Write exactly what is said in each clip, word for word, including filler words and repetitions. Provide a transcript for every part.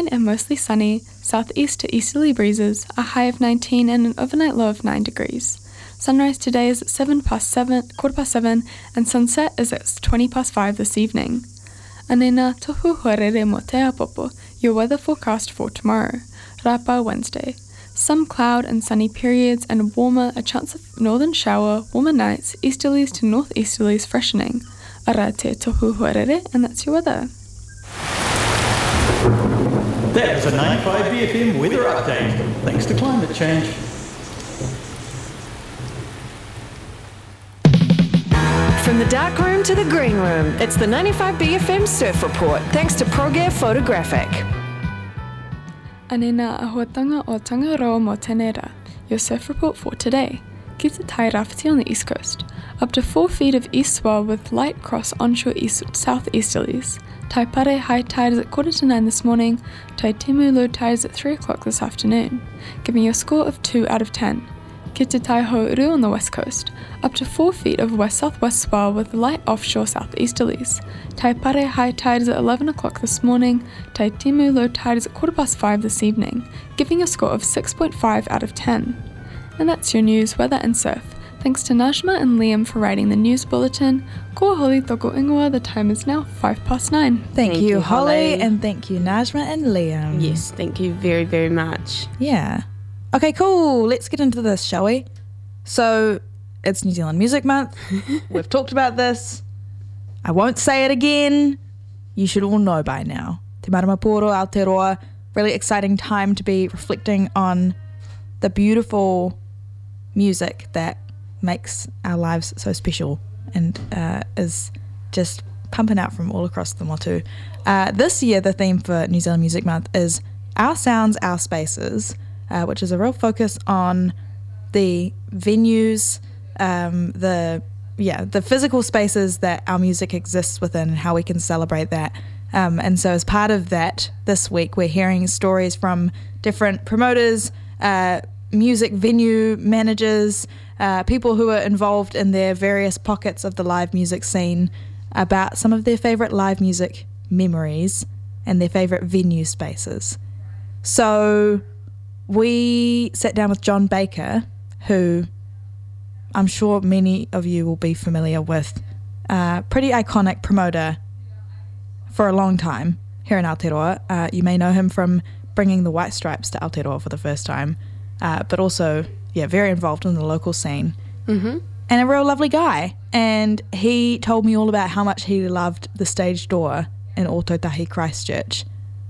and mostly sunny, southeast to easterly breezes, a high of nineteen and an overnight low of nine degrees. Sunrise today is at seven past seven, quarter past seven, and sunset is at twenty past five this evening. Anena tohu horere mo te apopo, your weather forecast for tomorrow. Rapa Wednesday. Some cloud and sunny periods and warmer, a chance of northern shower, warmer nights, easterlies to northeasterlies freshening. Ara te tohu horere, and that's your weather. That was a ninety-five B F M weather update, thanks to climate change. From the dark room to the green room, it's the ninety-five B F M Surf Report, thanks to ProGear Photographic. Anena ahuatanga o Tangaroa mo Tenera, your surf report for today. Ki te tai rafiti on the east coast. Up to four feet of east swell with light cross onshore east southeasterlies. Taipare high tide is at quarter to nine this morning. Taitimu low tide is at three o'clock this afternoon, giving you a score of two out of ten. Ki te tai Ho'oru on the west coast. Up to four feet of west-southwest swell with light offshore southeasterlies. Taipare high tide is at eleven o'clock this morning. Taitimu low tide is at quarter past five this evening, giving a score of six point five out of ten. And that's your news, weather and surf. Thanks to Najma and Liam for writing the news bulletin. Ko Holly toko ingoa, the time is now five past nine. Thank, Thank you, you, Holly, Holly. and thank you, Najma and Liam. Yes, thank you very, very much. Yeah. Okay, cool. Let's get into this, shall we? So, it's New Zealand Music Month. We've talked about this. I won't say it again. You should all know by now. Te Maramaporo, Aotearoa. Really exciting time to be reflecting on the beautiful music that makes our lives so special and uh, is just pumping out from all across the motu. Uh, this year, the theme for New Zealand Music Month is Our Sounds, Our Spaces, uh, which is a real focus on the venues, um, the yeah, the physical spaces that our music exists within and how we can celebrate that. Um, and so as part of that, this week we're hearing stories from different promoters, uh, music venue managers, uh, people who are involved in their various pockets of the live music scene about some of their favourite live music memories and their favourite venue spaces. So we sat down with John Baker, who I'm sure many of you will be familiar with, uh, pretty iconic promoter for a long time here in Aotearoa. Uh, you may know him from bringing the White Stripes to Aotearoa for the first time, uh, but also, yeah, very involved in the local scene. Mm-hmm. And a real lovely guy. And he told me all about how much he loved the Stage Door in Ōtautahi Christchurch.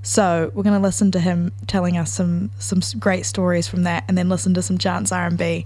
So we're going to listen to him telling us some some great stories from that, and then listen to some Chance R and B.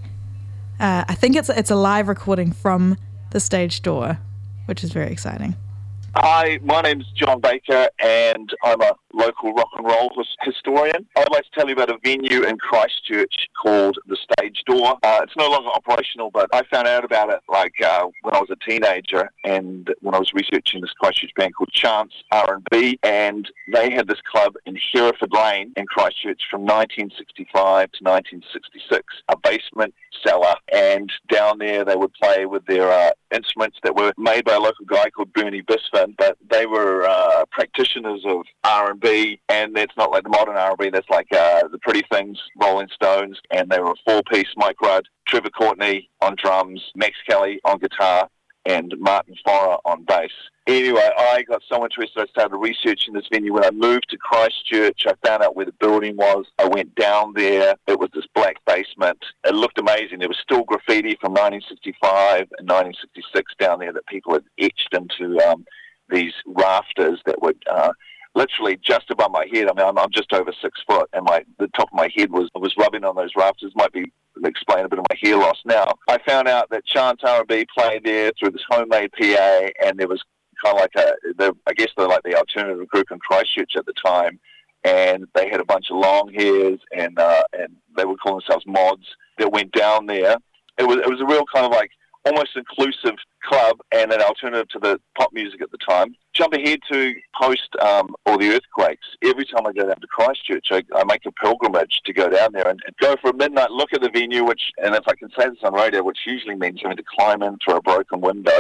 Uh, I think it's it's a live recording from the Stage Door, which is very exciting. Hi, my name's John Baker, and I'm a local rock and roll his- historian. I'd like to tell you about a venue in Christchurch called the Stage Door. Uh, it's no longer operational, but I found out about it like uh, when I was a teenager, and when I was researching this Christchurch band called Chance R and B, and they had this club in Hereford Lane in Christchurch from nineteen sixty-five to nineteen sixty-six, a basement cellar, and down there they would play with their uh, instruments that were made by a local guy called Bernie Bisfin, but they were uh, practitioners of R and B, and that's not like the modern R and B, that's like uh, the Pretty Things, Rolling Stones, and they were a four-piece: Mike Rudd, Trevor Courtney on drums, Max Kelly on guitar, and Martin Forer on bass. Anyway, I got so interested, I started researching this venue. When I moved to Christchurch, I found out where the building was. I went down there. It was this black basement. It looked amazing. There was still graffiti from nineteen sixty-five and nineteen sixty-six down there that people had etched into um, these rafters that would uh, literally just above my head. I mean, I'm, I'm just over six foot, and my the top of my head was was rubbing on those rafters. Might be explain a bit of my hair loss now. I found out that Chance R and B played there through this homemade P A, and there was kind of like a, the, I guess they're like the alternative group in Christchurch at the time, and they had a bunch of long hairs, and uh, and they would call themselves mods that went down there. It was it was a real kind of like almost inclusive club and an alternative to the pop music at the time. Jump ahead to post um, all the earthquakes. Every time I go down to Christchurch, I, I make a pilgrimage to go down there and, and go for a midnight look at the venue, which, and if I can say this on radio, which usually means having to climb in through a broken window,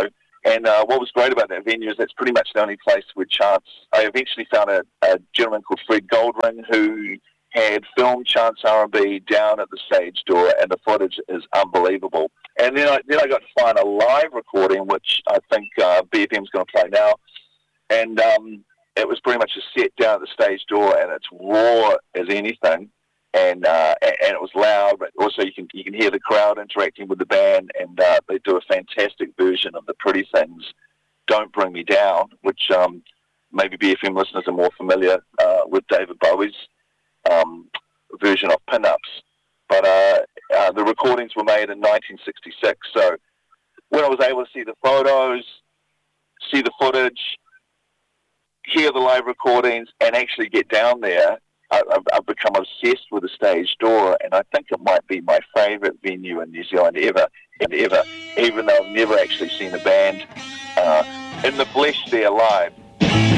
And uh, what was great about that venue is that's pretty much the only place where Chance... I eventually found a, a gentleman called Fred Goldring who had filmed Chance R and B down at the stage door, and the footage is unbelievable. And then I, then I got to find a live recording, which I think uh, B F M's going to play now. And um, it was pretty much a set down at the stage door, and it's raw as anything. And uh, and it was loud, but also you can you can hear the crowd interacting with the band, and uh, they do a fantastic version of the Pretty Things, "Don't Bring Me Down," which um, maybe B F M listeners are more familiar uh, with David Bowie's um, version of Pin-Ups. But uh, uh, the recordings were made in nineteen sixty-six, so when I was able to see the photos, see the footage, hear the live recordings, and actually get down there, I've, I've become obsessed with the stage door, and I think it might be my favourite venue in New Zealand ever, and ever, even though I've never actually seen a band uh, in the flesh there live.